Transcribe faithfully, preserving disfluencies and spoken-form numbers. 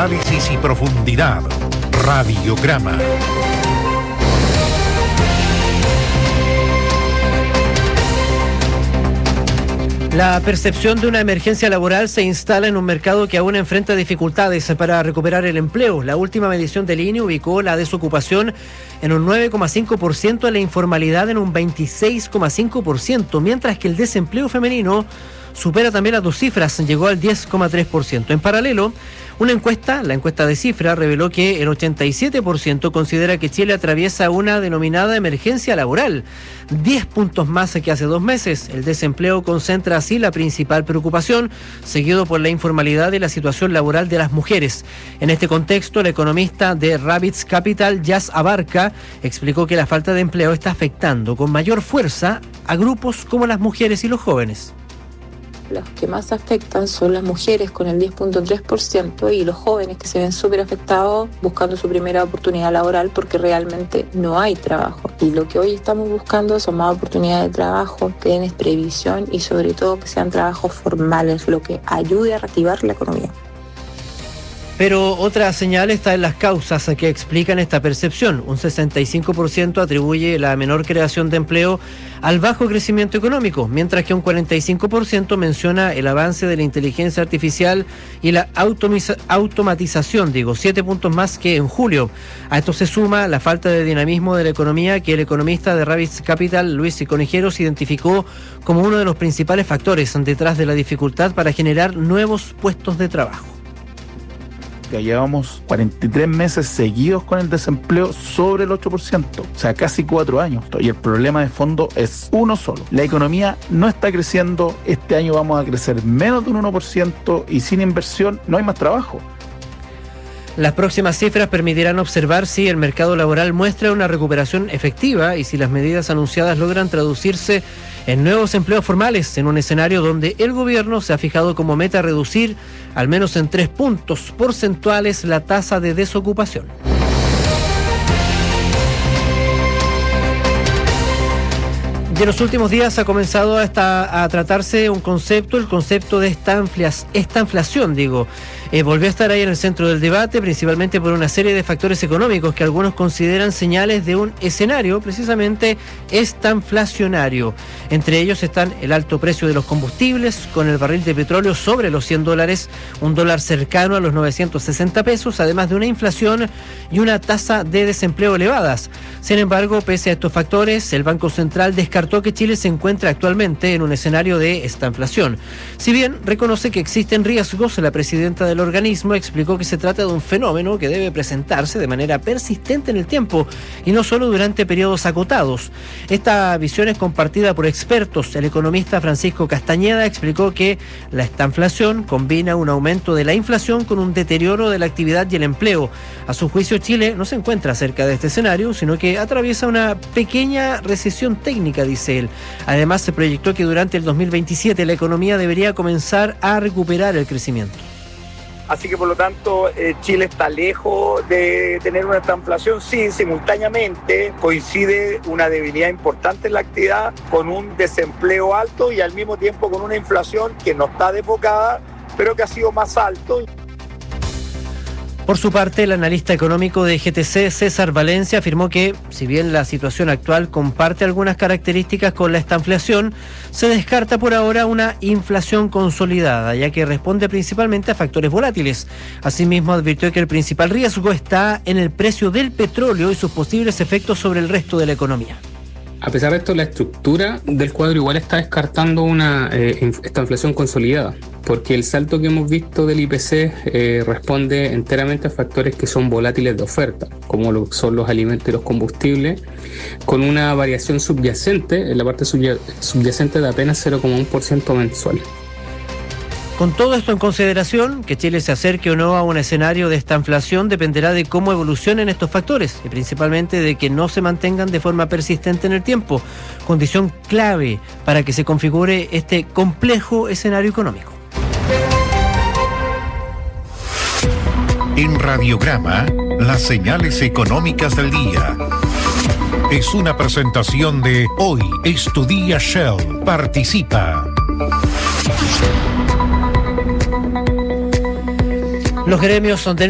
análisis y profundidad. Radiograma. La percepción de una emergencia laboral se instala en un mercado que aún enfrenta dificultades para recuperar el empleo. La última medición del I N E ubicó la desocupación en un nueve coma cinco por ciento y la informalidad en un veintiséis coma cinco por ciento, mientras que el desempleo femenino supera también las dos cifras, llegó al diez coma tres por ciento. En paralelo, una encuesta, la encuesta de Cifra, reveló que el ochenta y siete por ciento considera que Chile atraviesa una denominada emergencia laboral, diez puntos más que hace dos meses. El desempleo concentra así la principal preocupación, seguido por la informalidad y la situación laboral de las mujeres. En este contexto, el economista de Rabbits Capital, Jazz Abarca, explicó que la falta de empleo está afectando con mayor fuerza a grupos como las mujeres y los jóvenes. Los que más afectan son las mujeres con el diez punto tres por ciento y los jóvenes que se ven súper afectados buscando su primera oportunidad laboral porque realmente no hay trabajo. Y lo que hoy estamos buscando son más oportunidades de trabajo, que den previsión y sobre todo que sean trabajos formales, lo que ayude a reactivar la economía. Pero otra señal está en las causas que explican esta percepción. Un sesenta y cinco por ciento atribuye la menor creación de empleo al bajo crecimiento económico, mientras que un cuarenta y cinco por ciento menciona el avance de la inteligencia artificial y la automiza- automatización, digo, siete puntos más que en julio. A esto se suma la falta de dinamismo de la economía que el economista de Rabbits Capital, Luis Conejeros, identificó como uno de los principales factores detrás de la dificultad para generar nuevos puestos de trabajo. Que llevamos cuarenta y tres meses seguidos con el desempleo sobre el ocho por ciento, o sea, casi cuatro años. Y el problema de fondo es uno solo. La economía no está creciendo, este año vamos a crecer menos de un uno por ciento y sin inversión no hay más trabajo. Las próximas cifras permitirán observar si el mercado laboral muestra una recuperación efectiva y si las medidas anunciadas logran traducirse en nuevos empleos formales, en un escenario donde el gobierno se ha fijado como meta reducir al menos en tres puntos porcentuales la tasa de desocupación. Y en los últimos días ha comenzado a, esta, a tratarse un concepto, el concepto de esta, esta inflación, digo. Eh, volvió a estar ahí en el centro del debate, principalmente por una serie de factores económicos que algunos consideran señales de un escenario precisamente estanflacionario. Entre ellos están el alto precio de los combustibles, con el barril de petróleo sobre los cien dólares, un dólar cercano a los novecientos sesenta pesos, además de una inflación y una tasa de desempleo elevadas. Sin embargo, pese a estos factores, el Banco Central descartó que Chile se encuentra actualmente en un escenario de estanflación. Si bien reconoce que existen riesgos, la presidenta del organismo explicó que se trata de un fenómeno que debe presentarse de manera persistente en el tiempo y no solo durante periodos acotados. Esta visión es compartida por expertos. El economista Francisco Castañeda explicó que la estanflación combina un aumento de la inflación con un deterioro de la actividad y el empleo. A su juicio, Chile no se encuentra cerca de este escenario, sino que atraviesa una pequeña recesión técnica, dice él. Además, se proyectó que durante el dos mil veintisiete la economía debería comenzar a recuperar el crecimiento. Así que por lo tanto eh, Chile está lejos de tener una estanflación. Sí, simultáneamente coincide una debilidad importante en la actividad con un desempleo alto y al mismo tiempo con una inflación que no está desbocada, pero que ha sido más alto. Por su parte, el analista económico de G T C, César Valencia, afirmó que, si bien la situación actual comparte algunas características con la estanflación, se descarta por ahora una inflación consolidada, ya que responde principalmente a factores volátiles. Asimismo, advirtió que el principal riesgo está en el precio del petróleo y sus posibles efectos sobre el resto de la economía. A pesar de esto, la estructura del cuadro igual está descartando una eh, esta inflación consolidada, porque el salto que hemos visto del I P C eh, responde enteramente a factores que son volátiles de oferta, como lo son los alimentos y los combustibles, con una variación subyacente, en la parte subya- subyacente de apenas cero coma uno por ciento mensual. Con todo esto en consideración, que Chile se acerque o no a un escenario de estanflación dependerá de cómo evolucionen estos factores y principalmente de que no se mantengan de forma persistente en el tiempo, condición clave para que se configure este complejo escenario económico. En Radiograma, las señales económicas del día. Es una presentación de Hoy es tu día Shell. Participa. Los gremios son del